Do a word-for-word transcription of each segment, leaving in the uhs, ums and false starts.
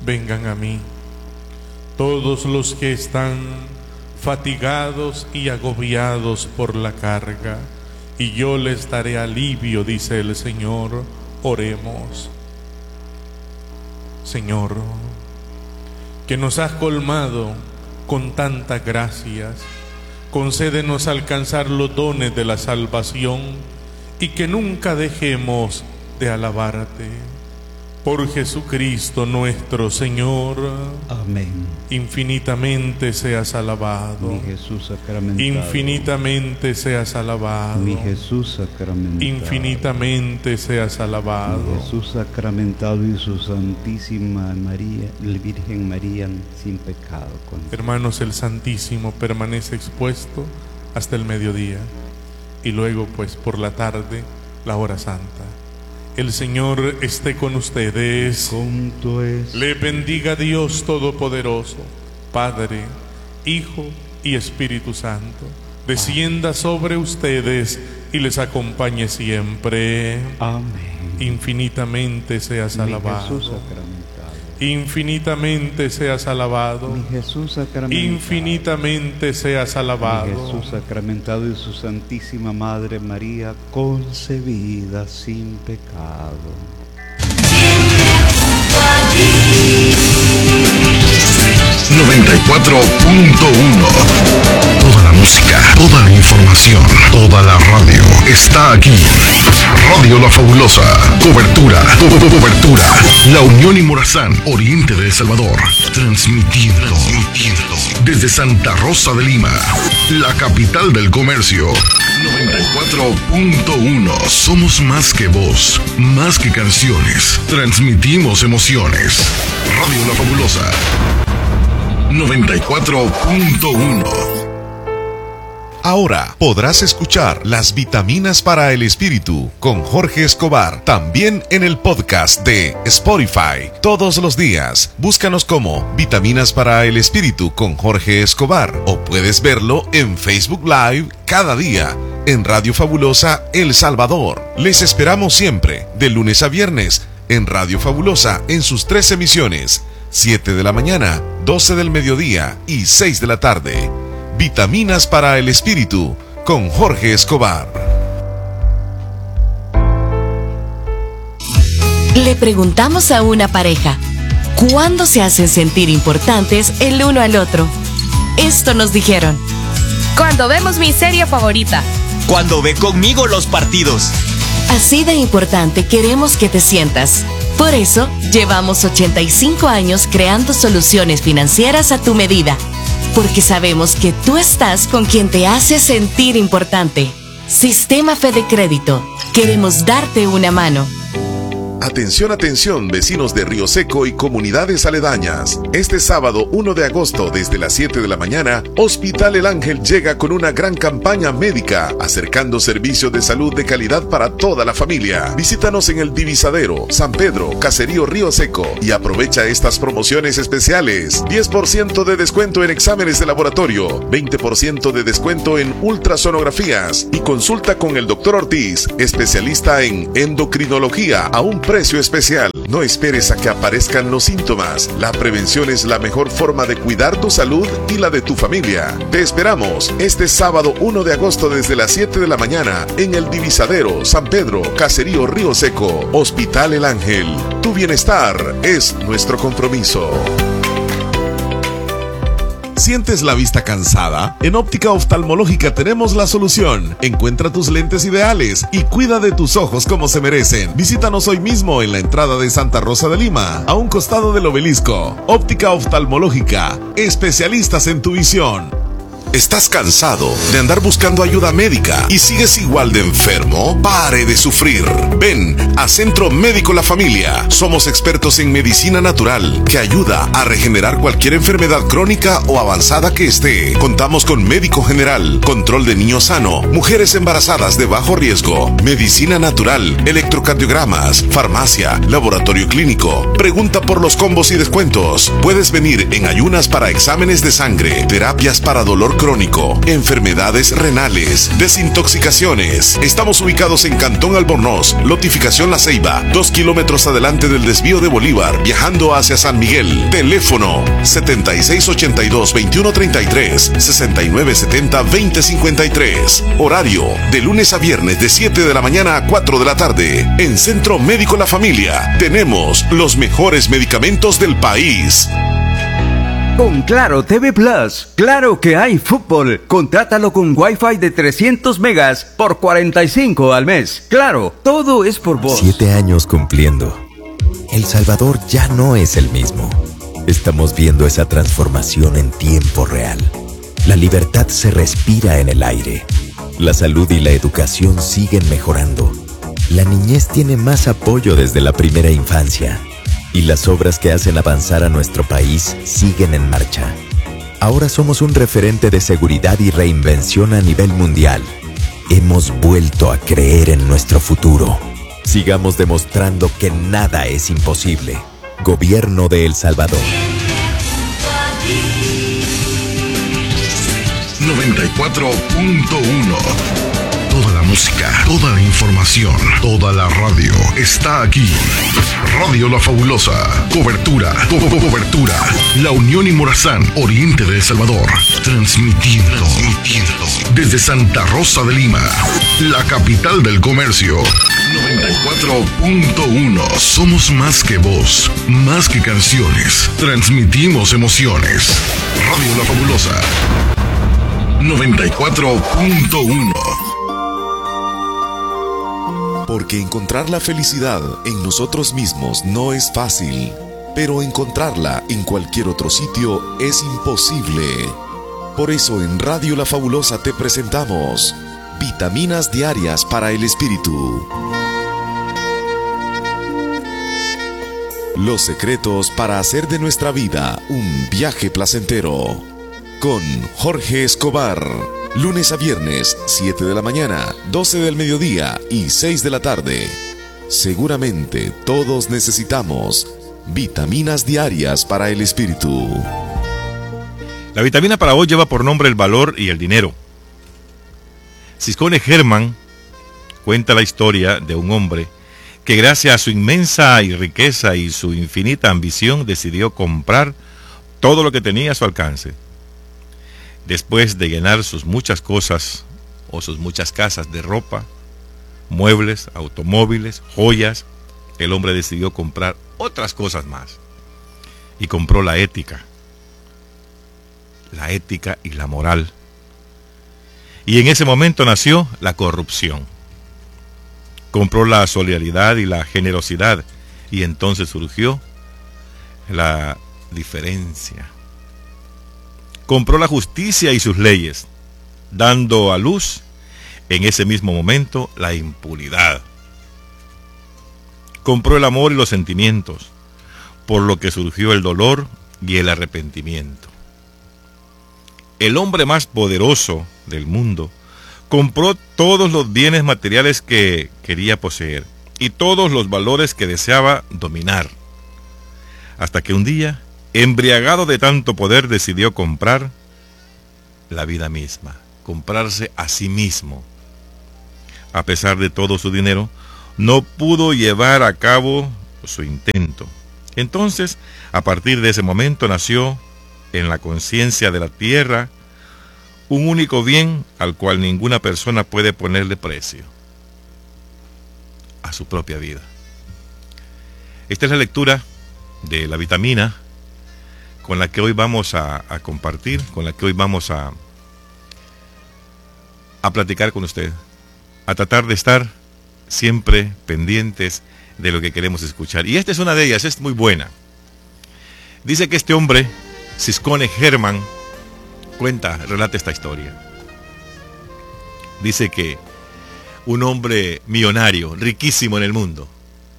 vengan a mí, todos los que están fatigados y agobiados por la carga, y yo les daré alivio, dice el Señor. Oremos. Señor, que nos has colmado con tantas gracias, concédenos alcanzar los dones de la salvación y que nunca dejemos de alabarte. Por Jesucristo nuestro Señor. Amén. Infinitamente seas alabado. Mi Jesús sacramentado. Infinitamente seas alabado. Mi Jesús sacramentado. Infinitamente seas alabado. Mi Jesús sacramentado y su Santísima María, la Virgen María, sin pecado. Con... Hermanos, el Santísimo permanece expuesto hasta el mediodía y luego, pues, por la tarde, la hora santa. El Señor esté con ustedes. Con tu es. Le bendiga Dios Todopoderoso, Padre, Hijo y Espíritu Santo. Descienda sobre ustedes y les acompañe siempre. Amén. Infinitamente seas alabado. Mi Jesús sacramentado. Infinitamente seas alabado. Mi Jesús sacramentado. Infinitamente seas alabado. Mi Jesús sacramentado y su Santísima Madre María, concebida sin pecado. noventa y cuatro punto uno. Toda la música, toda la información, toda la radio está aquí. Radio La Fabulosa. Cobertura, co- co- cobertura. La Unión y Morazán, Oriente de El Salvador. Transmitiendo, transmitiendo desde Santa Rosa de Lima, la capital del comercio. noventa y cuatro punto uno. Somos más que voz, más que canciones. Transmitimos emociones. Radio La Fabulosa. noventa y cuatro punto uno. Ahora podrás escuchar Las Vitaminas para el Espíritu con Jorge Escobar, también en el podcast de Spotify. Todos los días, búscanos como Vitaminas para el Espíritu con Jorge Escobar, o puedes verlo en Facebook Live cada día en Radio Fabulosa El Salvador. Les esperamos siempre, de lunes a viernes, en Radio Fabulosa en sus tres emisiones: siete de la mañana, doce del mediodía y seis de la tarde. Vitaminas para el Espíritu con Jorge Escobar. Le preguntamos a una pareja, ¿cuándo se hacen sentir importantes el uno al otro? Esto nos dijeron: cuando vemos mi serie favorita. Cuando ve conmigo los partidos. Así de importante queremos que te sientas. Por eso, llevamos ochenta y cinco años creando soluciones financieras a tu medida. Porque sabemos que tú estás con quien te hace sentir importante. Sistema Fede Crédito. Queremos darte una mano. Atención, atención, vecinos de Río Seco y comunidades aledañas. Este sábado uno de agosto, desde las siete de la mañana, Hospital El Ángel llega con una gran campaña médica, acercando servicios de salud de calidad para toda la familia. Visítanos en el Divisadero, San Pedro, Caserío Río Seco, y aprovecha estas promociones especiales: diez por ciento de descuento en exámenes de laboratorio, veinte por ciento de descuento en ultrasonografías, y consulta con el doctor Ortiz, especialista en endocrinología, a un precio especial. No esperes a que aparezcan los síntomas. La prevención es la mejor forma de cuidar tu salud y la de tu familia. Te esperamos este sábado uno de agosto desde las siete de la mañana en el Divisadero, San Pedro, Caserío Río Seco. Hospital El Ángel. Tu bienestar es nuestro compromiso. ¿Sientes la vista cansada? En Óptica Oftalmológica tenemos la solución. Encuentra tus lentes ideales y cuida de tus ojos como se merecen. Visítanos hoy mismo en la entrada de Santa Rosa de Lima, a un costado del obelisco. Óptica Oftalmológica, especialistas en tu visión. ¿Estás cansado de andar buscando ayuda médica y sigues igual de enfermo? Pare de sufrir. Ven a Centro Médico La Familia. Somos expertos en medicina natural que ayuda a regenerar cualquier enfermedad crónica o avanzada que esté. Contamos con médico general, control de niño sano, mujeres embarazadas de bajo riesgo, medicina natural, electrocardiogramas, farmacia, laboratorio clínico. Pregunta por los combos y descuentos. Puedes venir en ayunas para exámenes de sangre, terapias para dolor crónico crónico, enfermedades renales, desintoxicaciones. Estamos ubicados en Cantón Albornoz, lotificación La Ceiba, dos kilómetros adelante del desvío de Bolívar, viajando hacia San Miguel. Teléfono setenta y seis ochenta y dos, veintiuno treinta y tres, sesenta y nueve setenta, veinte cincuenta y tres. Horario de lunes a viernes de siete de la mañana a cuatro de la tarde. En Centro Médico La Familia tenemos los mejores medicamentos del país. Con Claro T V Plus, claro que hay fútbol. Contrátalo con Wi-Fi de trescientos megas por cuarenta y cinco al mes. Claro, todo es por vos. Siete años cumpliendo. El Salvador ya no es el mismo. Estamos viendo esa transformación en tiempo real. La libertad se respira en el aire. La salud y la educación siguen mejorando. La niñez tiene más apoyo desde la primera infancia. Y las obras que hacen avanzar a nuestro país siguen en marcha. Ahora somos un referente de seguridad y reinvención a nivel mundial. Hemos vuelto a creer en nuestro futuro. Sigamos demostrando que nada es imposible. Gobierno de El Salvador. noventa y cuatro punto uno. Toda la música, toda la información, toda la radio está aquí. Radio La Fabulosa. Cobertura, co co cobertura. La Unión y Morazán, oriente de El Salvador. Transmitiendo, transmitiendo desde Santa Rosa de Lima, la capital del comercio. noventa y cuatro punto uno. Somos más que voz, más que canciones. Transmitimos emociones. Radio La Fabulosa. noventa y cuatro punto uno. Porque encontrar la felicidad en nosotros mismos no es fácil, pero encontrarla en cualquier otro sitio es imposible. Por eso en Radio La Fabulosa te presentamos Vitaminas Diarias para el Espíritu. Los secretos para hacer de nuestra vida un viaje placentero. Con Jorge Escobar. Lunes a viernes, siete de la mañana, doce del mediodía y seis de la tarde. Seguramente todos necesitamos vitaminas diarias para el espíritu. La vitamina para hoy lleva por nombre el valor y el dinero. Ciscone Herman cuenta la historia de un hombre que gracias a su inmensa riqueza y su infinita ambición decidió comprar todo lo que tenía a su alcance. Después de llenar sus muchas cosas o sus muchas casas de ropa, muebles, automóviles, joyas, el hombre decidió comprar otras cosas más. Y compró la ética. La ética y la moral. Y en ese momento nació la corrupción. Compró la solidaridad y la generosidad. Y entonces surgió la diferencia. Compró la justicia y sus leyes, dando a luz en ese mismo momento la impunidad. Compró el amor y los sentimientos, por lo que surgió el dolor y el arrepentimiento. El hombre más poderoso del mundo compró todos los bienes materiales que quería poseer y todos los valores que deseaba dominar, hasta que un día, embriagado de tanto poder, decidió comprar la vida misma, comprarse a sí mismo. A pesar de todo su dinero, no pudo llevar a cabo su intento. Entonces, a partir de ese momento nació en la conciencia de la tierra un único bien al cual ninguna persona puede ponerle precio: a su propia vida. Esta es la lectura de la vitamina con la que hoy vamos a, a compartir, con la que hoy vamos a, a platicar con usted, a tratar de estar siempre pendientes de lo que queremos escuchar. Y esta es una de ellas, es muy buena. Dice que este hombre, Ciscone Herman, cuenta, relata esta historia. Dice que un hombre millonario, riquísimo en el mundo,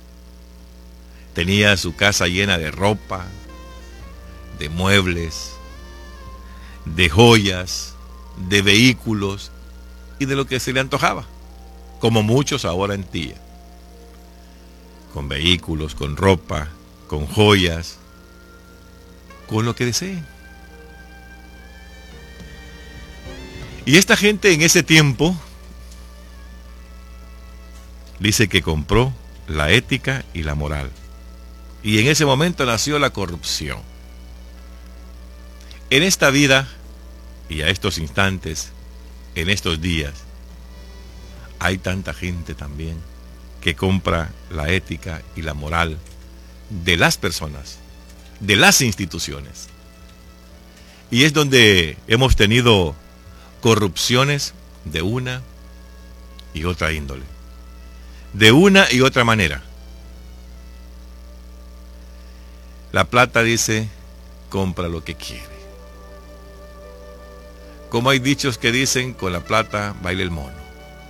tenía su casa llena de ropa, de muebles, de joyas, de vehículos y de lo que se le antojaba, como muchos ahora en día, con vehículos, con ropa, con joyas, con lo que deseen. Y esta gente en ese tiempo dice que compró la ética y la moral. Y en ese momento nació la corrupción. En esta vida y a estos instantes, en estos días, hay tanta gente también que compra la ética y la moral de las personas, de las instituciones. Y es donde hemos tenido corrupciones de una y otra índole, de una y otra manera. La plata dice, compra lo que quiere. Como hay dichos que dicen, con la plata baila el mono.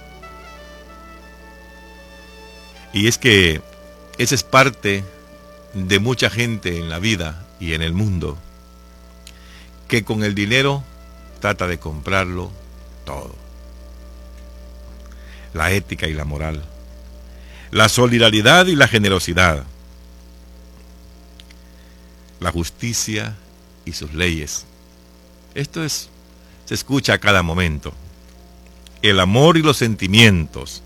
Y es que esa es parte de mucha gente en la vida y en el mundo, que con el dinero trata de comprarlo todo. La ética y la moral, la solidaridad y la generosidad, la justicia y sus leyes. Esto es, se escucha a cada momento. El amor y los sentimientos.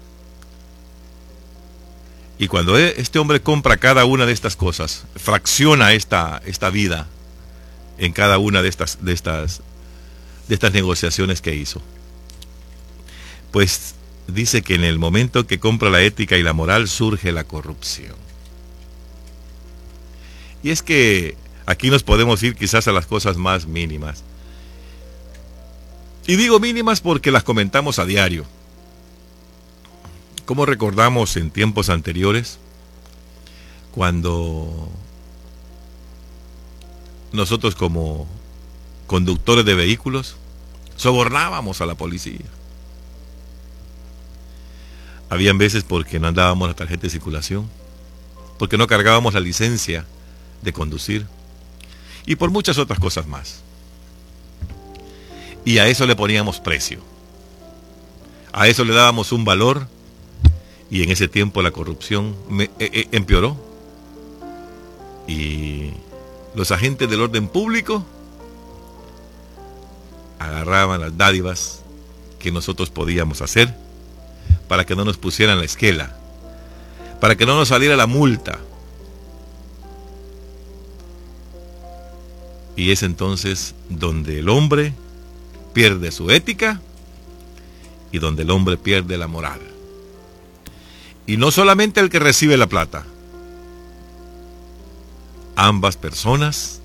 Y cuando este hombre compra cada una de estas cosas, fracciona esta, esta vida en cada una de estas, de estas, de estas negociaciones que hizo, pues dice que en el momento que compra la ética y la moral surge la corrupción. Y es que aquí nos podemos ir quizás a las cosas más mínimas. Y digo mínimas porque las comentamos a diario. Como recordamos en tiempos anteriores, cuando nosotros como conductores de vehículos sobornábamos a la policía. Habían veces porque no andábamos la tarjeta de circulación, porque no cargábamos la licencia de conducir y por muchas otras cosas más. Y a eso le poníamos precio, a eso le dábamos un valor, y en ese tiempo la corrupción me, eh, empeoró y los agentes del orden público agarraban las dádivas que nosotros podíamos hacer para que no nos pusieran la esquela, para que no nos saliera la multa. Y es entonces donde el hombre pierde su ética y donde el hombre pierde la moral. Y no solamente el que recibe la plata, ambas personas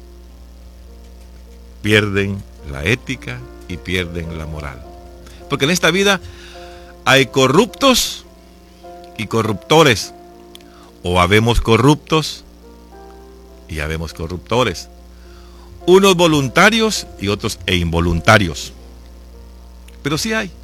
pierden la ética y pierden la moral. Porque en esta vida hay corruptos y corruptores, o habemos corruptos y habemos corruptores, unos voluntarios y otros e involuntarios, pero sí hay.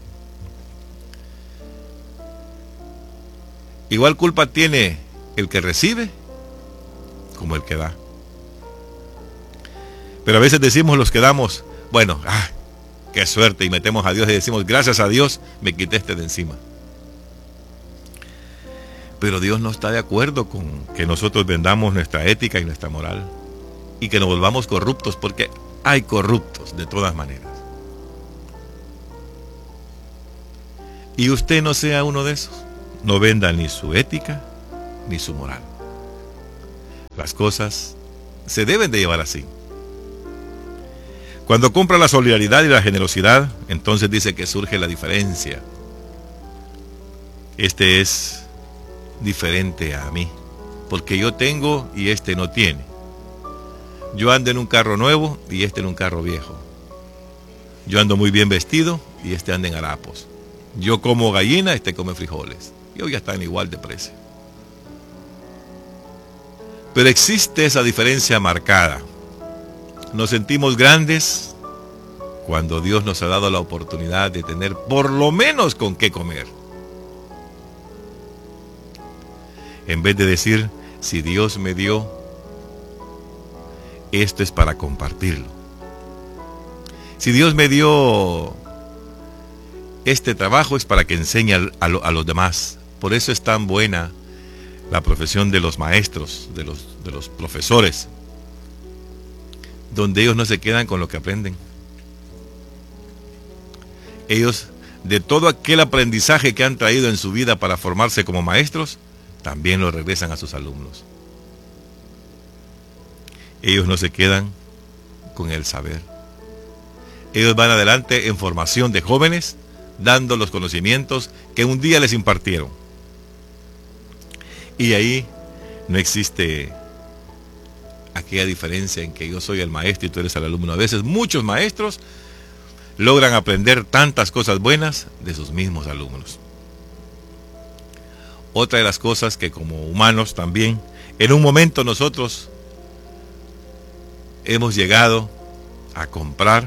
Igual culpa tiene el que recibe como el que da. Pero a veces decimos los que damos, bueno, ah, qué suerte, y metemos a Dios y decimos, gracias a Dios me quité este de encima. Pero Dios no está de acuerdo con que nosotros vendamos nuestra ética y nuestra moral y que nos volvamos corruptos, porque hay corruptos de todas maneras. Y usted no sea uno de esos. No venda ni su ética ni su moral. Las cosas se deben de llevar así. Cuando compra la solidaridad y la generosidad, entonces dice que surge la diferencia. Este es diferente a mí, porque yo tengo y este no tiene. Yo ando en un carro nuevo y este en un carro viejo. Yo ando muy bien vestido y este anda en harapos. Yo como gallina, este come frijoles. Y hoy ya están igual de precio. Pero existe esa diferencia marcada. Nos sentimos grandes cuando Dios nos ha dado la oportunidad de tener por lo menos con qué comer. En vez de decir, si Dios me dio, esto es para compartirlo. Si Dios me dio este trabajo, es para que enseñe a, lo, a los demás. Por eso es tan buena la profesión de los maestros, de los, de los profesores, donde ellos no se quedan con lo que aprenden. ellos, de todo aquel aprendizaje que han traído en su vida para formarse como maestros, también lo regresan a sus alumnos. Ellos no se quedan con el saber. Ellos van adelante en formación de jóvenes, dando los conocimientos que un día les impartieron. Y ahí no existe aquella diferencia en que yo soy el maestro y tú eres el alumno. A veces muchos maestros logran aprender tantas cosas buenas de sus mismos alumnos. Otra de las cosas que como humanos también, en un momento nosotros hemos llegado a comprar,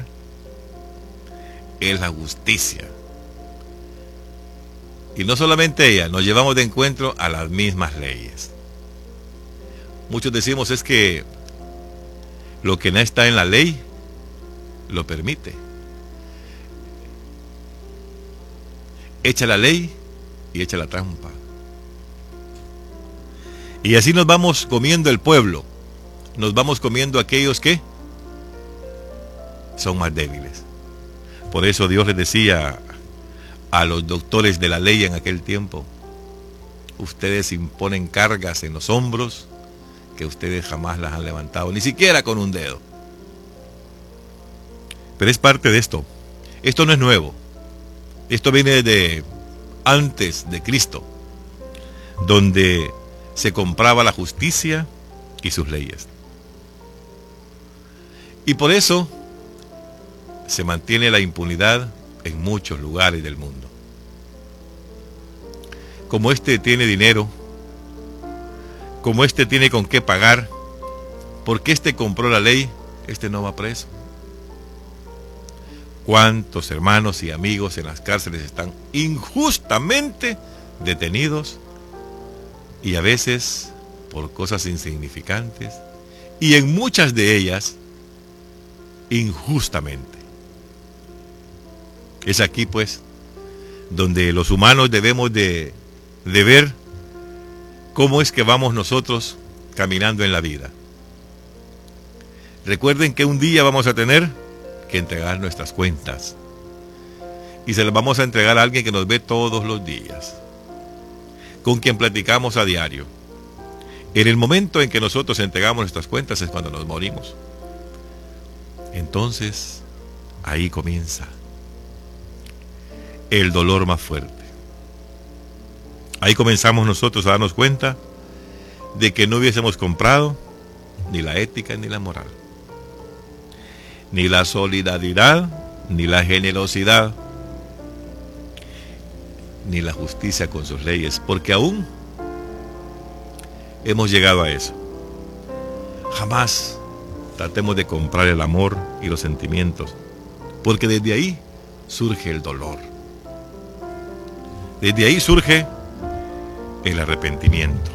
es la justicia. Y no solamente ella, nos llevamos de encuentro a las mismas leyes. Muchos decimos es que lo que no está en la ley lo permite. Echa la ley y echa la trampa. Y así nos vamos comiendo el pueblo. Nos vamos comiendo aquellos que son más débiles. Por eso Dios les decía a los doctores de la ley en aquel tiempo: ustedes imponen cargas en los hombros que ustedes jamás las han levantado, ni siquiera con un dedo. Pero es parte de esto. Esto no es nuevo. Esto viene de antes de Cristo, donde se compraba la justicia y sus leyes. Y por eso se mantiene la impunidad en muchos lugares del mundo. Como este tiene dinero, como este tiene con qué pagar, porque este compró la ley, este no va preso. ¿Cuántos hermanos y amigos en las cárceles están injustamente detenidos? Y a veces por cosas insignificantes, y en muchas de ellas injustamente. Es aquí pues donde los humanos debemos de, de ver cómo es que vamos nosotros caminando en la vida. Recuerden que un día vamos a tener que entregar nuestras cuentas, y se las vamos a entregar a alguien que nos ve todos los días, con quien platicamos a diario. En el momento en que nosotros entregamos nuestras cuentas es cuando nos morimos. Entonces, ahí comienza el dolor más fuerte. Ahí comenzamos nosotros a darnos cuenta de que no hubiésemos comprado ni la ética ni la moral, ni la solidaridad, ni la generosidad, ni la justicia con sus leyes, porque aún hemos llegado a eso. Jamás tratemos de comprar el amor y los sentimientos, porque desde ahí surge el dolor. Desde ahí surge el arrepentimiento.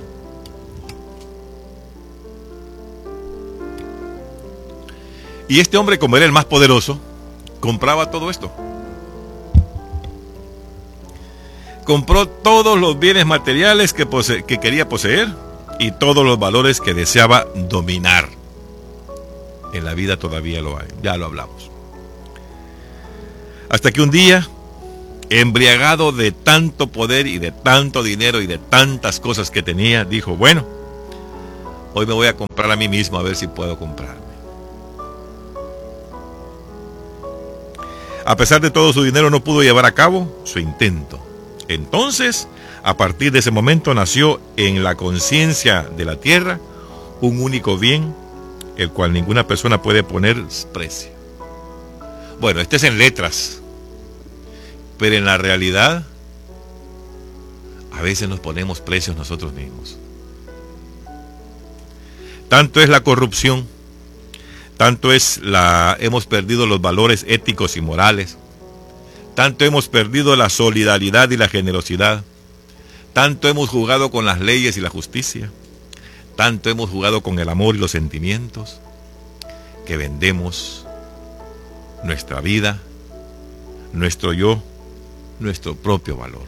Y este hombre, como era el más poderoso, compraba todo esto. Compró todos los bienes materiales que, pose- que quería poseer y todos los valores que deseaba dominar. En la vida todavía lo hay, ya lo hablamos. Hasta que un día, embriagado de tanto poder y de tanto dinero y de tantas cosas que tenía, dijo: bueno, hoy me voy a comprar a mí mismo, a ver si puedo comprarme. A pesar de todo su dinero, no pudo llevar a cabo su intento. Entonces, a partir de ese momento, nació en la conciencia de la tierra un único bien, el cual ninguna persona puede poner precio. Bueno, este es en letras, pero en la realidad, a veces nos ponemos precios nosotros mismos. Tanto es la corrupción, tanto es la, hemos perdido los valores éticos y morales, tanto hemos perdido la solidaridad y la generosidad, tanto hemos jugado con las leyes y la justicia, tanto hemos jugado con el amor y los sentimientos, que vendemos nuestra vida, nuestro yo, nuestro propio valor.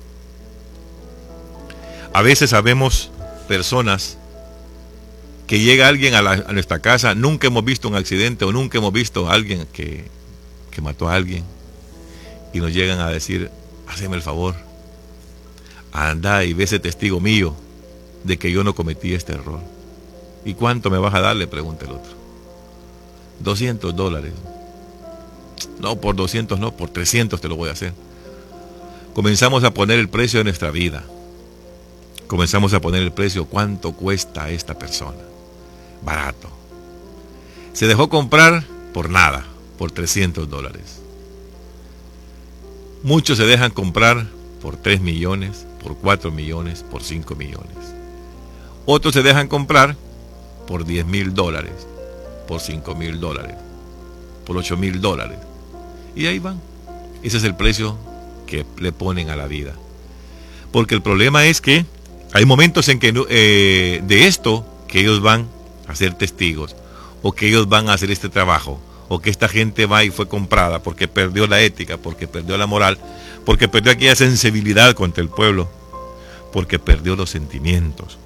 A veces sabemos personas que llega alguien a, la, a nuestra casa, nunca hemos visto un accidente o nunca hemos visto a alguien que, que mató a alguien, y nos llegan a decir, haceme el favor, anda y ve ese testigo mío de que yo no cometí este error. ¿Y cuánto me vas a dar?, le pregunta el otro. doscientos dólares. No, por doscientos no, por trescientos te lo voy a hacer. Comenzamos a poner el precio de nuestra vida. Comenzamos a poner el precio, cuánto cuesta esta persona. Barato. Se dejó comprar por nada, por trescientos dólares. Muchos se dejan comprar por tres millones, por cuatro millones, por cinco millones. Otros se dejan comprar por diez mil dólares, por cinco mil dólares, por ocho mil dólares. Y ahí van. Ese es el precio que le ponen a la vida. Porque el problema es que hay momentos en que eh, de esto que ellos van a ser testigos, o que ellos van a hacer este trabajo, o que esta gente va y fue comprada porque perdió la ética, porque perdió la moral, porque perdió aquella sensibilidad contra el pueblo, porque perdió los sentimientos.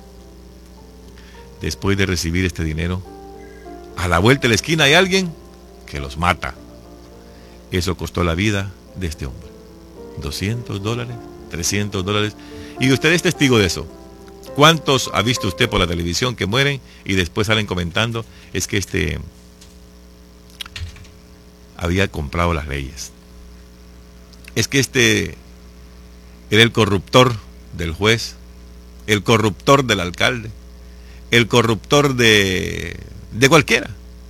Después de recibir este dinero, a la vuelta de la esquina hay alguien que los mata. Eso costó la vida de este hombre. doscientos dólares, trescientos dólares. Y usted es testigo de eso. ¿Cuántos ha visto usted por la televisión que mueren y después salen comentando? Es que este había comprado las leyes. Es que este era el corruptor del juez, el corruptor del alcalde, el corruptor de, de cualquiera.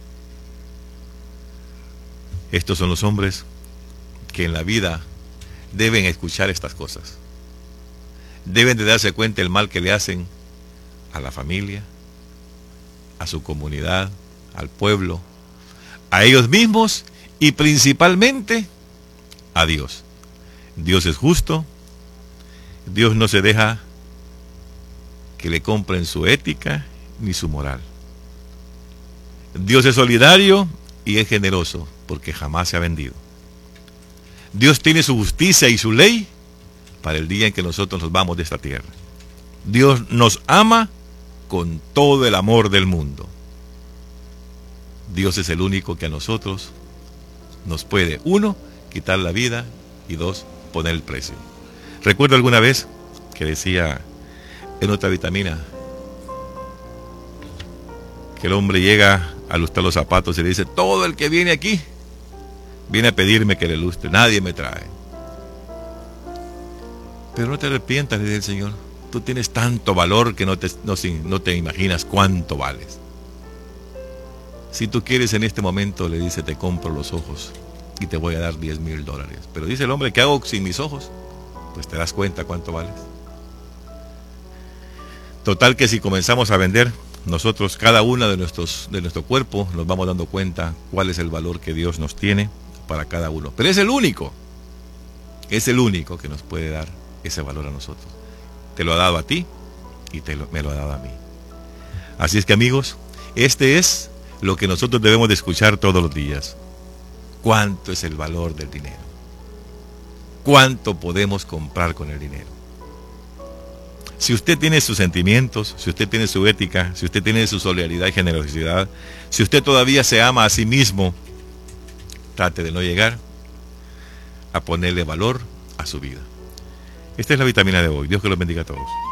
Estos son los hombres que en la vida deben escuchar estas cosas. Deben de darse cuenta el mal que le hacen a la familia, a su comunidad, al pueblo, a ellos mismos y principalmente a Dios. Dios es justo. Dios no se deja que le compren su ética ni su moral. Dios es solidario y es generoso porque jamás se ha vendido. Dios tiene su justicia y su ley para el día en que nosotros nos vamos de esta tierra. Dios nos ama con todo el amor del mundo. Dios es el único que a nosotros nos puede, uno, quitar la vida y dos, poner el precio. Recuerdo alguna vez que decía en otra vitamina que el hombre llega a lustrar los zapatos y le dice, todo el que viene aquí viene a pedirme que le lustre, nadie me trae. Pero no te arrepientas, le dice el Señor. Tú tienes tanto valor que no te, no, no te imaginas cuánto vales. Si tú quieres en este momento, le dice, te compro los ojos y te voy a dar diez mil dólares. Pero dice el hombre, ¿qué hago sin mis ojos? Pues te das cuenta cuánto vales. Total que si comenzamos a vender, nosotros, cada uno de nuestros, de nuestro cuerpo, nos vamos dando cuenta cuál es el valor que Dios nos tiene para cada uno. Pero es el único, es el único que nos puede dar ese valor a nosotros. Te lo ha dado a ti y te lo, me lo ha dado a mí. Así es que, amigos, este es lo que nosotros debemos de escuchar todos los días. ¿Cuánto es el valor del dinero? ¿Cuánto podemos comprar con el dinero? Si usted tiene sus sentimientos, si usted tiene su ética, si usted tiene su solidaridad y generosidad, si usted todavía se ama a sí mismo, trate de no llegar a ponerle valor a su vida. Esta es la vitamina de hoy. Dios que los bendiga a todos.